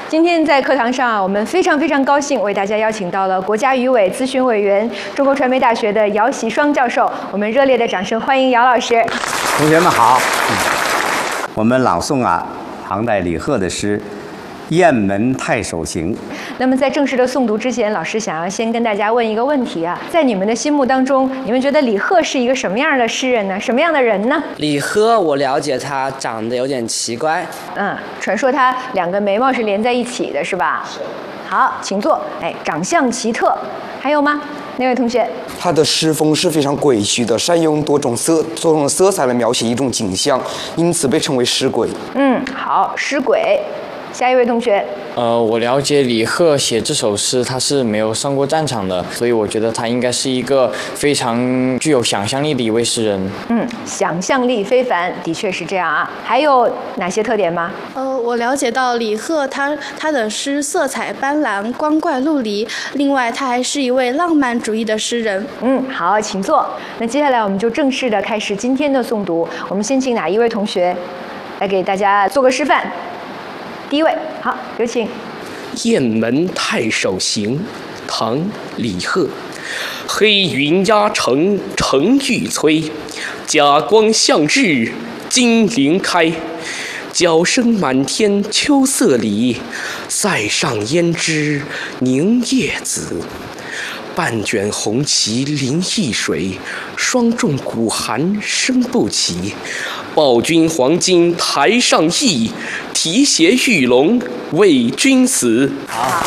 今天在课堂上，我们非常高兴为大家邀请到了国家语委咨询委员、中国传媒大学的姚喜双教授。我们热烈的掌声欢迎姚老师。 同学们好，我们朗诵唐代李贺的诗《雁门太守行》。 那么在正式的诵读之前，老师想要先跟大家问一个问题啊，在你们的心目当中，你们觉得李贺是一个什么样的诗人呢？什么样的人呢？ 李贺，我了解他长得有点奇怪。 传说他两个眉毛是连在一起的，是吧？是。好，请坐。长相奇特，还有吗？那位同学？ 他的诗风是非常诡谲的，善用多种色彩来描写一种景象，因此被称为诗鬼。 好，诗鬼。下一位同学。 我了解李贺写这首诗，他是没有上过战场的，所以我觉得他应该是一个非常具有想象力的一位诗人。 想象力非凡，的确是这样啊。还有哪些特点吗？ 我了解到李贺他的诗色彩斑斓，光怪陆离。另外，他还是一位浪漫主义的诗人。 好，请坐。那接下来我们就正式的开始今天的诵读。我们先请哪一位同学来给大家做个示范？第一位，好，有请。 《雁门太守行》唐·李贺。黑云压城城欲摧，甲光向日金鳞开。角声满天秋色里，塞上胭脂凝夜紫。半卷红旗临易水，霜重鼓寒声不起。报君黄金台上意，提携玉龙为君死。 好，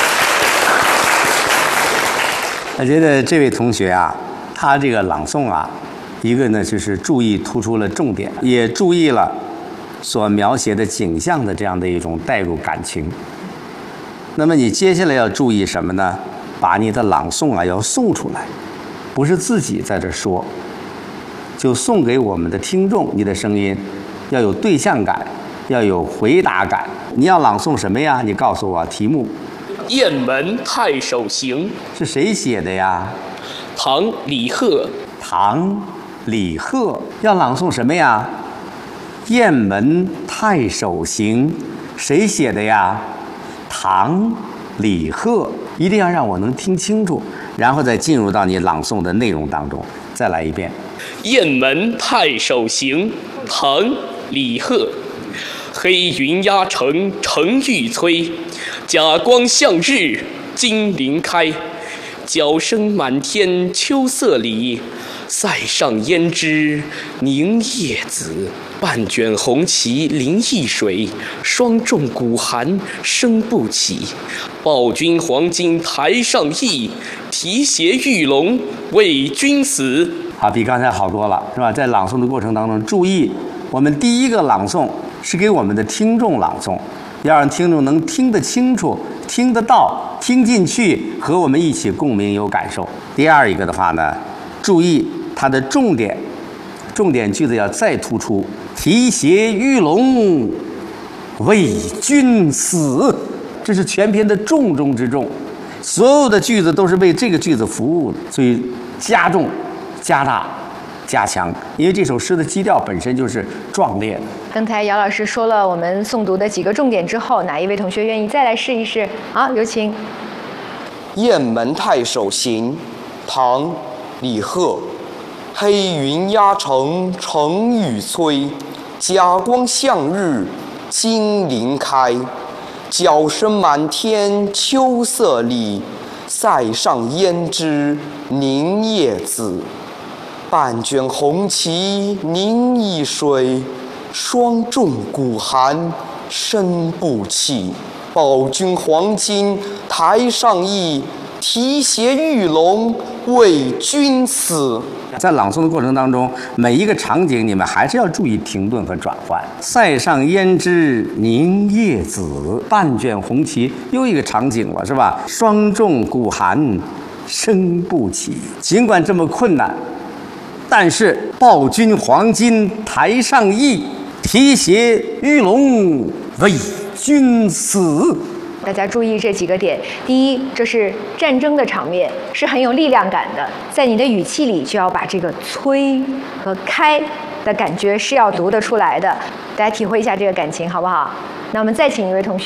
我觉得这位同学他这个朗诵一个呢就是注意突出了重点，也注意了所描写的景象的这样的一种带入感情。那么你接下来要注意什么呢？把你的朗诵要诵出来，不是自己在这说，就送给我们的听众。你的声音要有对象感，要有回答感。你要朗诵什么呀？你告诉我题目。 《雁门太守行》 是谁写的呀？ 唐·李贺。 唐·李贺要朗诵什么呀？《雁门太守行》谁写的呀？唐·李贺。一定要让我能听清楚，然后再进入到你朗诵的内容当中。再来一遍。 《雁门太守行》唐·李贺。黑云压城城欲摧，甲光向日金鳞开。角声满天秋色里，塞上胭脂凝夜紫。半卷红旗临易水，霜重鼓寒声不起。报君黄金台上意，提携玉龙为君死。 比刚才好多了，是吧？在朗诵的过程当中，注意我们第一个朗诵是给我们的听众朗诵，要让听众能听得清楚、听得到、听进去，和我们一起共鸣有感受。第二一个的话呢，注意它的重点句子要再突出。提携玉龙为君死，这是全篇的重中之重，所有的句子都是为这个句子服务的，所以加重、加大、加强，因为这首诗的基调本身就是壮烈的。 刚才姚老师说了我们诵读的几个重点之后，哪一位同学愿意再来试一试？好，有请。 《雁门太守行》唐·李贺。黑云压城城欲摧，甲光向日金鳞开。角声满天秋色里，塞上胭脂凝夜紫。半卷红旗凝易水，霜重鼓寒声不起。报君黄金台上意，提携玉龙为君死。 在朗诵的过程当中，每一个场景你们还是要注意停顿和转换。塞上胭脂凝夜紫，半卷红旗，又一个场景了，是吧？霜重鼓寒声不起。尽管这么困难，但是报君黄金台上意，提携玉龙为君死。 大家注意这几个点。第一，这是战争的场面，是很有力量感的，在你的语气里就要把这个摧和开的感觉是要读得出来的。大家体会一下这个感情好不好？那我们再请一位同学。